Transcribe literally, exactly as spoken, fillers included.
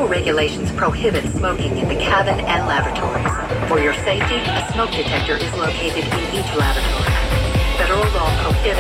Federal regulations prohibit smoking in the cabin and lavatories. For your safety, a smoke detector is located in each lavatory. Federal law prohibits